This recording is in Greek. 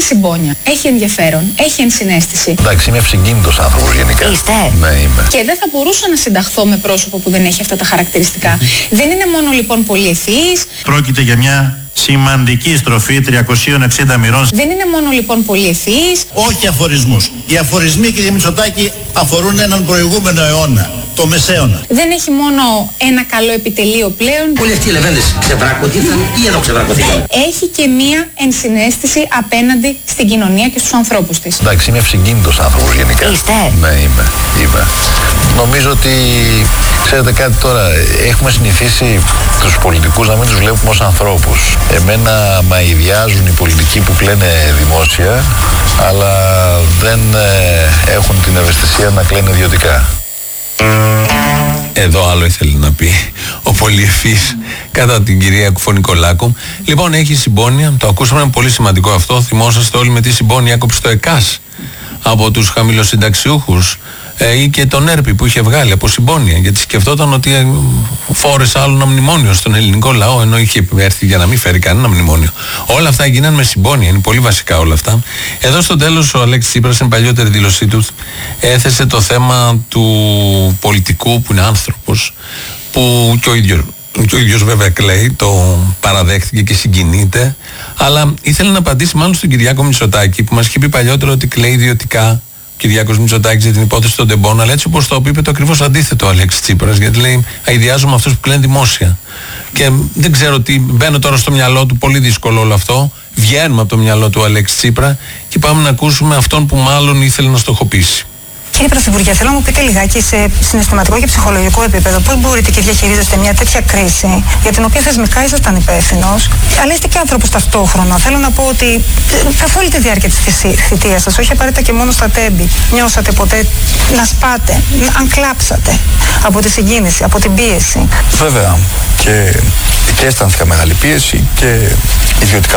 συμπόνια, έχει ενδιαφέρον, έχει ενσυναίσθηση. Εντάξει, είμαι ευσυγκίνητος άνθρωπος γενικά. Είστε? Ναι, είμαι. Και δεν θα μπορούσα να συνταχθώ με πρόσωπο που δεν έχει αυτά τα χαρακτηριστικά. Δεν είναι μόνο λοιπόν πολύ ευφυής. Πρόκειται για μια σημαντική στροφή 360 μοιρών. Δεν είναι μόνο λοιπόν πολύ ευφυής. Όχι αφορισμούς. Οι αφορισμοί, κύριε Μητσοτάκη, αφορούν έναν προηγούμενο αιώνα, το Μεσαίωνα. Δεν έχει μόνο ένα καλό επιτελείο πλέον. Όλοι αυτοί οι λεβέντες ξεβρακωτήθηκαν ή εδώ ξεβρακωθήκαν. Έχει και μία ενσυναίσθηση απέναντι στην κοινωνία και στους ανθρώπους της. Εντάξει, είμαι ευσυγκίνητος άνθρωπος γενικά. Είστε? Ναι, είμαι. Νομίζω ότι, ξέρετε κάτι τώρα, έχουμε συνηθίσει τους πολιτικούς να μην τους βλέπουμε ως ανθρώπους. Εμένα μαηδιάζουν οι πολιτικοί που κλαίνε δημόσια, αλλά δεν έχουν την ευαισθησία να κλαίνε ιδιωτικά. Εδώ άλλο ήθελε να πει ο πολυεφής κατά την κυρία Κουφωνικολάκου. Λοιπόν, έχει συμπόνια, το ακούσαμε, είναι πολύ σημαντικό αυτό. Θυμόσαστε όλοι με τι συμπόνια έκοψε το ΕΚΑΣ από τους χαμηλοσυνταξιούχους ή και τον ΕΡΠΗ που είχε βγάλει από συμπόνια, γιατί σκεφτόταν ότι φόρεσε άλλο ένα μνημόνιο στον ελληνικό λαό, ενώ είχε έρθει για να μην φέρει κανένα μνημόνιο. Όλα αυτά γίνανε με συμπόνια, είναι πολύ βασικά όλα αυτά. Εδώ στο τέλος ο Αλέξης Τσίπρας, στην παλιότερη δήλωσή του, έθεσε το θέμα του πολιτικού που είναι άνθρωπος, που και ο ίδιος βέβαια κλαίει, το παραδέχτηκε και συγκινείται, αλλά ήθελε να απαντήσει μάλλον στον Κυριάκο Μητσοτάκη, που μας είχε πει παλιότερα ότι κλαίει ιδιωτικά Κυριάκος Μητσοτάκης για την υπόθεση των τεμπών, αλλά έτσι όπως το είπε το ακριβώς αντίθετο ο Αλέξης Τσίπρας, γιατί λέει αηδιάζομαι αυτούς που κλαίνουν δημόσια. Και δεν ξέρω τι, μπαίνω τώρα στο μυαλό του, πολύ δύσκολο όλο αυτό, βγαίνουμε από το μυαλό του Αλέξη Τσίπρα και πάμε να ακούσουμε αυτόν που μάλλον ήθελε να στοχοποιήσει. Κύριε Πρωθυπουργέ, θέλω να μου πείτε λιγάκι σε συναισθηματικό και ψυχολογικό επίπεδο πώς μπορείτε και διαχειρίζεστε μια τέτοια κρίση για την οποία θεσμικά ήσασταν υπεύθυνος, αλλά είστε και άνθρωπος ταυτόχρονα. Θέλω να πω ότι καθ' όλη τη διάρκεια της θητείας σας, όχι απαραίτητα και μόνο στα τέμπη, νιώσατε ποτέ να σπάτε, αν κλάψατε από τη συγκίνηση, από την πίεση? Βέβαια. Και αισθάνθηκα μεγάλη πίεση και ιδιωτικά